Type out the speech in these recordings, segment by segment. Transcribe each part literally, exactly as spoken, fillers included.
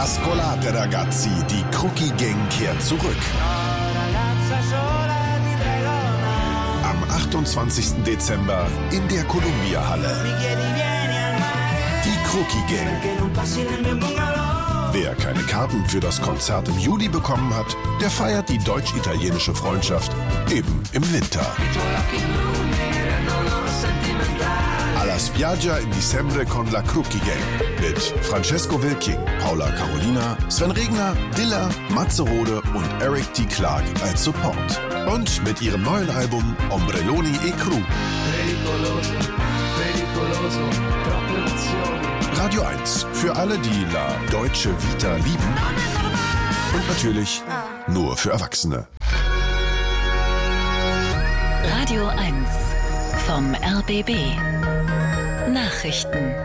Ascolate ragazzi, die Crookie Gang kehrt zurück. Am achtundzwanzigsten Dezember in der Columbia-Halle. Die Crookie Gang. Wer keine Karten für das Konzert im Juli bekommen hat, der feiert die deutsch-italienische Freundschaft eben im Winter. Alla spiaggia in dicembre con la Crookie Gang mit Francesco Wilking, Paula Carolina, Sven Regner, Dilla, Matze Rode und Eric T. Clark als Support. Und mit ihrem neuen Album Ombrelloni e Cru. Radio eins für alle, die La Deutsche Vita lieben. Und natürlich nur für Erwachsene. Radio eins vom R B B. Nachrichten.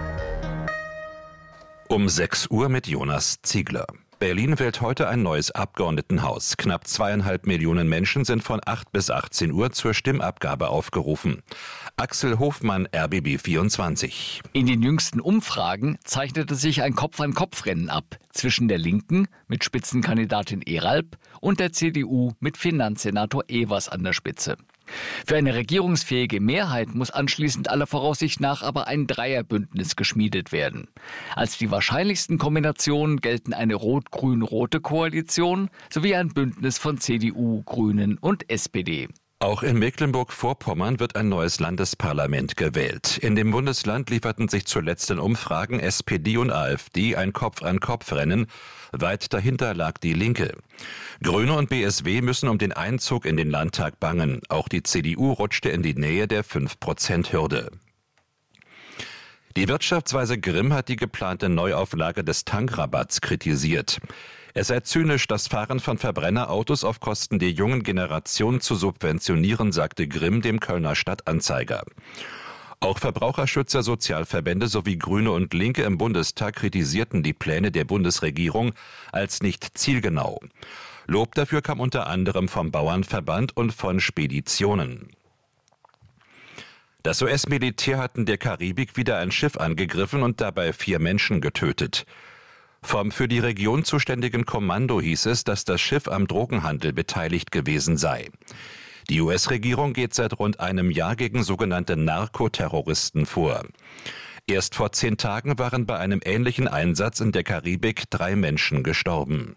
Um sechs Uhr mit Jonas Ziegler. Berlin wählt heute ein neues Abgeordnetenhaus. Knapp zweieinhalb Millionen Menschen sind von acht bis achtzehn Uhr zur Stimmabgabe aufgerufen. Axel Hofmann, R B B vierundzwanzig. In den jüngsten Umfragen zeichnete sich ein Kopf-an-Kopf-Rennen ab zwischen der Linken mit Spitzenkandidatin Eralp und der C D U mit Finanzsenator Evers an der Spitze. Für eine regierungsfähige Mehrheit muss anschließend aller Voraussicht nach aber ein Dreierbündnis geschmiedet werden. Als die wahrscheinlichsten Kombinationen gelten eine rot-grün-rote Koalition sowie ein Bündnis von C D U, Grünen und S P D. Auch in Mecklenburg-Vorpommern wird ein neues Landesparlament gewählt. In dem Bundesland lieferten sich zuletzt in Umfragen S P D und AfD ein Kopf-an-Kopf-Rennen. Weit dahinter lag die Linke. Grüne und B S W müssen um den Einzug in den Landtag bangen. Auch die C D U rutschte in die Nähe der fünf Prozent Hürde. Die Wirtschaftsweise Grimm hat die geplante Neuauflage des Tankrabatts kritisiert. Es sei zynisch, das Fahren von Verbrennerautos auf Kosten der jungen Generation zu subventionieren, sagte Grimm dem Kölner Stadtanzeiger. Auch Verbraucherschützer, Sozialverbände sowie Grüne und Linke im Bundestag kritisierten die Pläne der Bundesregierung als nicht zielgenau. Lob dafür kam unter anderem vom Bauernverband und von Speditionen. Das U S-Militär hat in der Karibik wieder ein Schiff angegriffen und dabei vier Menschen getötet. Vom für die Region zuständigen Kommando hieß es, dass das Schiff am Drogenhandel beteiligt gewesen sei. Die U S-Regierung geht seit rund einem Jahr gegen sogenannte Narkoterroristen vor. Erst vor zehn Tagen waren bei einem ähnlichen Einsatz in der Karibik drei Menschen gestorben.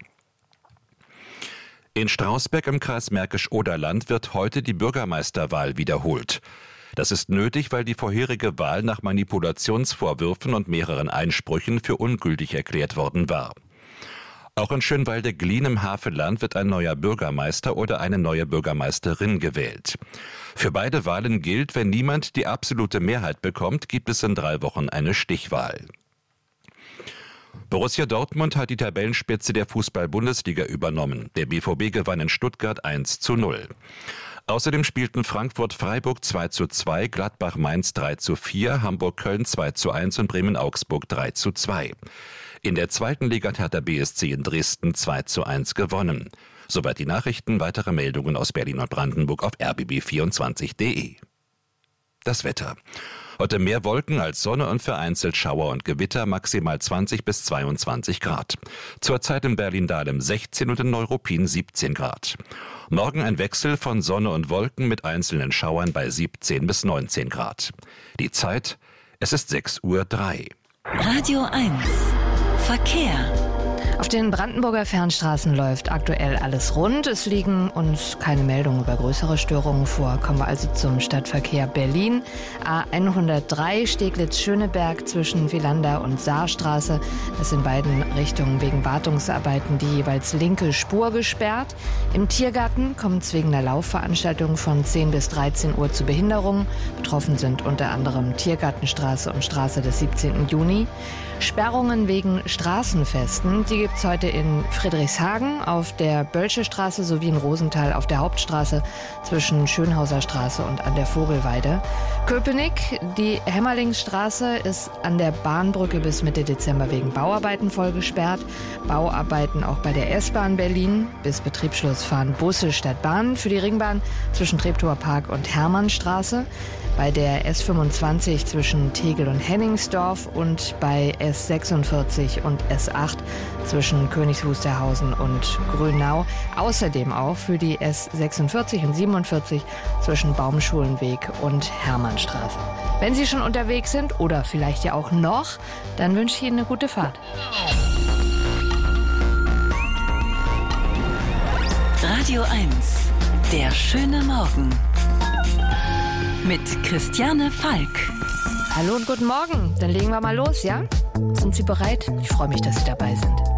In Strausberg im Kreis Märkisch-Oderland wird heute die Bürgermeisterwahl wiederholt. Das ist nötig, weil die vorherige Wahl nach Manipulationsvorwürfen und mehreren Einsprüchen für ungültig erklärt worden war. Auch in Schönwalde-Glien im Havelland wird ein neuer Bürgermeister oder eine neue Bürgermeisterin gewählt. Für beide Wahlen gilt, wenn niemand die absolute Mehrheit bekommt, gibt es in drei Wochen eine Stichwahl. Borussia Dortmund hat die Tabellenspitze der Fußball-Bundesliga übernommen. Der B V B gewann in Stuttgart eins zu null. Außerdem spielten Frankfurt-Freiburg zwei zu zwei, Gladbach-Mainz drei zu vier, Hamburg-Köln zwei zu eins und Bremen-Augsburg drei zu zwei. In der zweiten Liga hat Hertha B S C in Dresden zwei zu eins gewonnen. Soweit die Nachrichten, weitere Meldungen aus Berlin und Brandenburg auf r b b vierundzwanzig punkt de. Das Wetter. Heute mehr Wolken als Sonne und vereinzelt Schauer und Gewitter, maximal zwanzig bis zweiundzwanzig Grad. Zurzeit in Berlin-Dahlem sechzehn und in Neuruppin siebzehn Grad. Morgen ein Wechsel von Sonne und Wolken mit einzelnen Schauern bei siebzehn bis neunzehn Grad. Die Zeit, es ist sechs Uhr drei. Radio eins. Verkehr. Auf den Brandenburger Fernstraßen läuft aktuell alles rund. Es liegen uns keine Meldungen über größere Störungen vor. Kommen wir also zum Stadtverkehr Berlin. A hundertdrei Steglitz-Schöneberg zwischen Wielander und Saarstraße. Das ist in beiden Richtungen wegen Wartungsarbeiten die jeweils linke Spur gesperrt. Im Tiergarten kommt es wegen der Laufveranstaltung von zehn bis dreizehn Uhr zu Behinderungen. Betroffen sind unter anderem Tiergartenstraße und Straße des siebzehnten Juni. Sperrungen wegen Straßenfesten, die gibt es heute in Friedrichshagen auf der Bölsche Straße sowie in Rosenthal auf der Hauptstraße zwischen Schönhauser Straße und an der Vogelweide. Köpenick, die Hämmerlingsstraße ist an der Bahnbrücke bis Mitte Dezember wegen Bauarbeiten voll gesperrt. Bauarbeiten auch bei der S-Bahn Berlin. Bis Betriebsschluss fahren Busse statt Bahn für die Ringbahn zwischen Treptower Park und Hermannstraße. Bei der S fünfundzwanzig zwischen Tegel und Henningsdorf und bei S sechsundvierzig und S acht zwischen zwischen Königs Wusterhausen und Grünau. Außerdem auch für die S sechsundvierzig und siebenundvierzig zwischen Baumschulenweg und Hermannstraße. Wenn Sie schon unterwegs sind oder vielleicht ja auch noch, dann wünsche ich Ihnen eine gute Fahrt. Radio eins, der schöne Morgen. Mit Christiane Falk. Hallo und guten Morgen. Dann legen wir mal los, ja? Sind Sie bereit? Ich freue mich, dass Sie dabei sind.